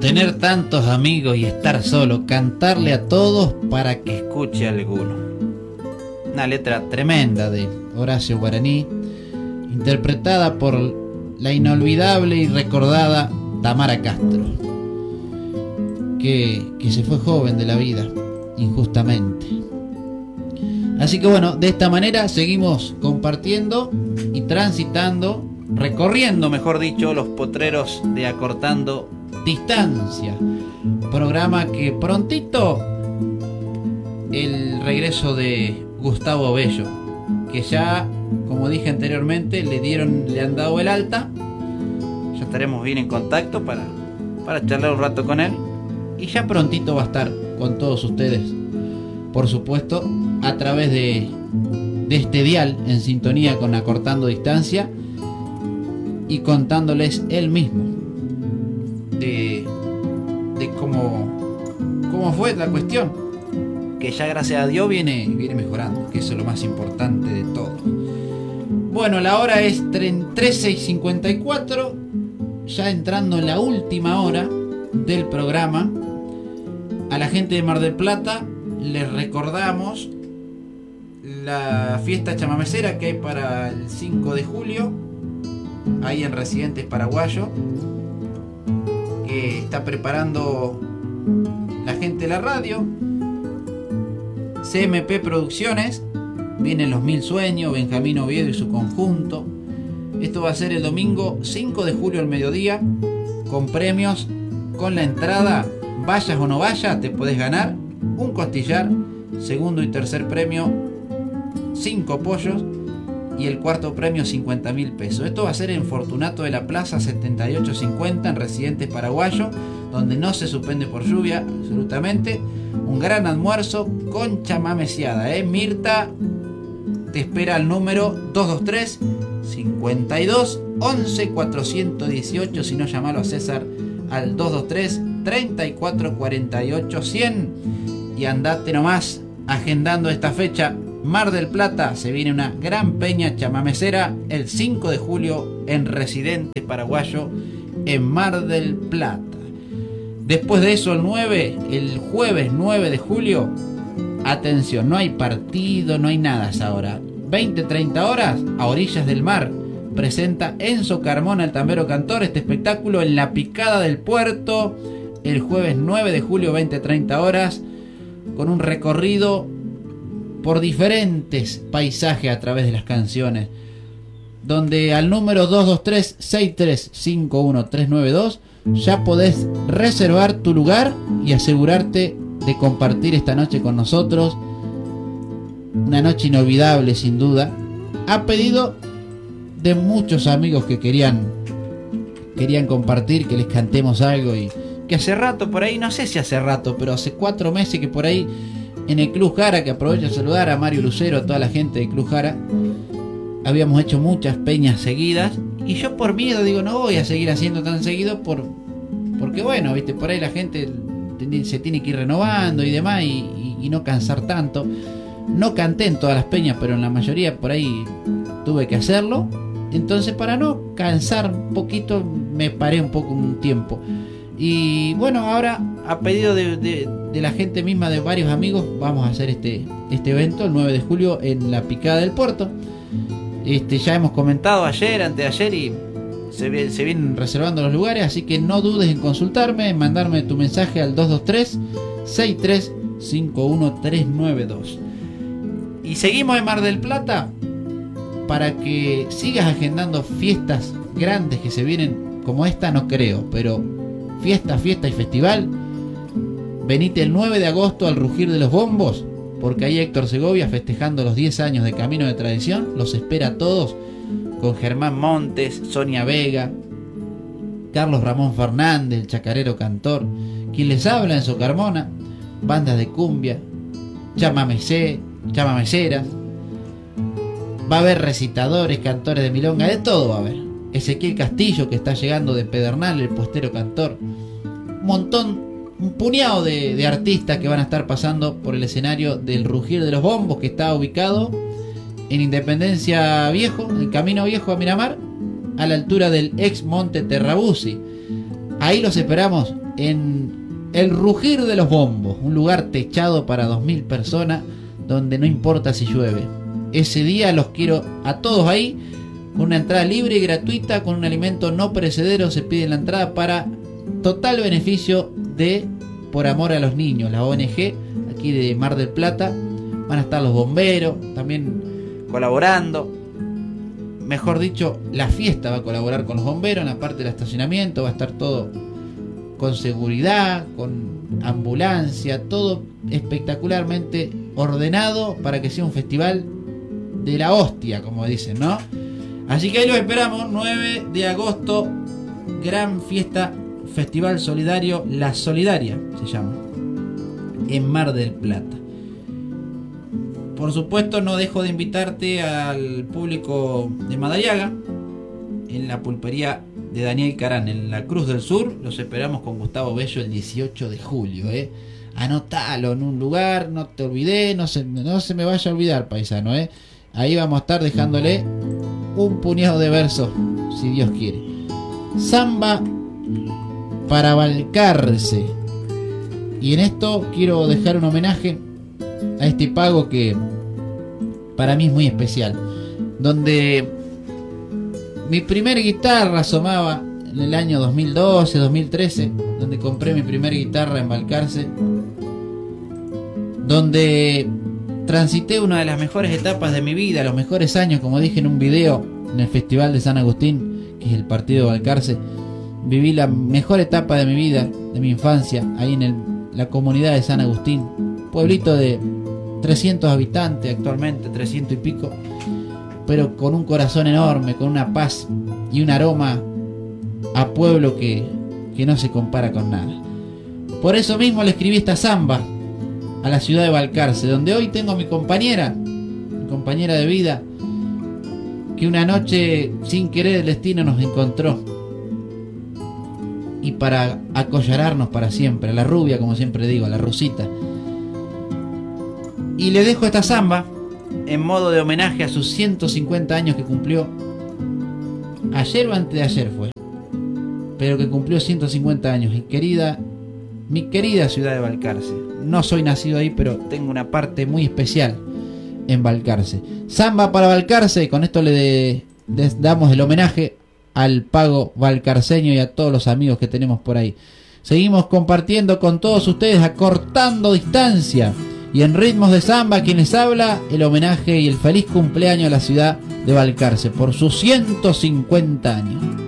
Tener tantos amigos y estar solo, cantarle a todos para que escuche alguno. Una letra tremenda de Horacio Guaraní, interpretada por la inolvidable y recordada Tamara Castro, que se fue joven de la vida, injustamente. Así que bueno, de esta manera seguimos compartiendo y transitando, recorriendo, mejor dicho, los potreros de Acortando Distancia, programa que prontito el regreso de Gustavo Bello, que ya, como dije anteriormente, le han dado el alta. Ya estaremos bien en contacto para charlar un rato con él, y ya prontito va a estar con todos ustedes, por supuesto, a través de este dial, en sintonía con Acortando Distancia, y contándoles él mismo de cómo fue la cuestión, que ya gracias a Dios viene mejorando, que eso es lo más importante de todo. Bueno, la hora es 13:54, ya entrando en la última hora del programa. A la gente de Mar del Plata les recordamos la fiesta chamamecera que hay para el 5 de julio, ahí en Residentes Paraguayos, que está preparando la gente de la radio, CMP Producciones. Vienen Los Mil Sueños, Benjamín Oviedo y su conjunto. Esto va a ser el domingo 5 de julio al mediodía, con premios, con la entrada, vayas o no vayas, te podés ganar un costillar, segundo y tercer premio 5 pollos, y el cuarto premio 50.000 pesos. Esto va a ser en Fortunato de la Plaza 7850, en Residentes Paraguayos, donde no se suspende por lluvia absolutamente. Un gran almuerzo con chamameciada, Mirta te espera al número 223 52 11 418. Si no, llamalo a César al 223 34 48 100 y andate nomás agendando esta fecha. Mar del Plata, se viene una gran peña chamamecera el 5 de julio en Residente Paraguayo en Mar del Plata. Después de eso, el jueves 9 de julio, atención, no hay partido, no hay nada a esa hora. 20-30 horas, a orillas del mar, presenta Enzo Carmona, el tambero cantor, este espectáculo en la Picada del Puerto, el jueves 9 de julio, 20-30 horas, con un recorrido por diferentes paisajes a través de las canciones, donde al número 223-6351392 ya podés reservar tu lugar y asegurarte de compartir esta noche con nosotros. Una noche inolvidable, sin duda, a pedido de muchos amigos que querían compartir, que les cantemos algo, y que hace rato por ahí, no sé si hace rato, pero hace 4 meses que por ahí en el Club Jara, que aprovecho a saludar a Mario Lucero, a toda la gente de Club Jara, habíamos hecho muchas peñas seguidas, y yo por miedo digo, no voy a seguir haciendo tan seguido porque bueno, viste, por ahí la gente se tiene que ir renovando y demás, y no cansar tanto. No canté en todas las peñas, pero en la mayoría por ahí tuve que hacerlo. Entonces, para no cansar un poquito, me paré un tiempo. Y bueno, ahora a pedido de la gente misma, de varios amigos, vamos a hacer este evento el 9 de julio en la Picada del Puerto. Ya hemos comentado ayer, anteayer, y se vienen reservando los lugares, así que no dudes en consultarme, en mandarme tu mensaje al 223-6351392. Y seguimos en Mar del Plata para que sigas agendando fiestas grandes que se vienen, como esta no creo, pero fiesta y festival. Venite el 9 de agosto al Rugir de los Bombos, porque ahí Héctor Segovia, festejando los 10 años de Camino de Tradición, los espera a todos, con Germán Montes, Sonia Vega, Carlos Ramón Fernández, el chacarero cantor, quien les habla, Enzo Carmona, bandas de cumbia, chamameceras, va a haber recitadores, cantores de milonga, de todo va a haber. Ezequiel Castillo, que está llegando de Pedernal, el puestero cantor, un puñado de artistas que van a estar pasando por el escenario del Rugir de los Bombos, que está ubicado en Independencia Viejo, en Camino Viejo a Miramar, a la altura del ex Monte Terrabuzzi. Ahí los esperamos en el Rugir de los Bombos, un lugar techado para 2000 personas donde no importa si llueve. Ese día los quiero a todos ahí, con una entrada libre y gratuita, con un alimento no perecedero. Se pide la entrada para total beneficio de Por Amor a los Niños, la ONG aquí de Mar del Plata. Van a estar los bomberos también colaborando. Mejor dicho, la fiesta va a colaborar con los bomberos en la parte del estacionamiento. Va a estar todo con seguridad, con ambulancia, todo espectacularmente ordenado para que sea un festival de la hostia, como dicen, ¿no? Así que ahí los esperamos, 9 de agosto, gran fiesta, festival solidario, La Solidaria se llama, en Mar del Plata. Por supuesto, no dejo de invitarte al público de Madariaga, en la pulpería de Daniel Carán, en la Cruz del Sur. Los esperamos con Gustavo Bello el 18 de julio, Anotalo en un lugar, no te olvides, no se me vaya a olvidar, paisano, Ahí vamos a estar dejándole un puñado de versos, si Dios quiere. Samba para Balcarce. Y en esto quiero dejar un homenaje a este pago que para mí es muy especial, donde mi primer guitarra asomaba en el año 2012, 2013, donde compré mi primer guitarra en Balcarce, donde transité una de las mejores etapas de mi vida, los mejores años, como dije en un video, en el Festival de San Agustín, que es el partido de Balcarce. Viví la mejor etapa de mi vida, de mi infancia, ahí en la comunidad de San Agustín, pueblito de 300 habitantes actualmente, 300 y pico, pero con un corazón enorme, con una paz y un aroma a pueblo que no se compara con nada. Por eso mismo le escribí esta samba a la ciudad de Balcarce, donde hoy tengo a mi compañera de vida, que una noche sin querer el destino nos encontró, y para acollararnos para siempre, a la rubia, como siempre digo, a la Rosita. Y le dejo esta samba en modo de homenaje a sus 150 años que cumplió ayer o antes de ayer fue, pero que cumplió 150 años. Y mi querida ciudad de Balcarce. No soy nacido ahí, pero tengo una parte muy especial en Balcarce. Samba para Balcarce. Con esto le damos el homenaje al pago balcarceño y a todos los amigos que tenemos por ahí. Seguimos compartiendo con todos ustedes, acortando distancia, y en ritmos de samba, quienes habla, el homenaje y el feliz cumpleaños a la ciudad de Balcarce por sus 150 años.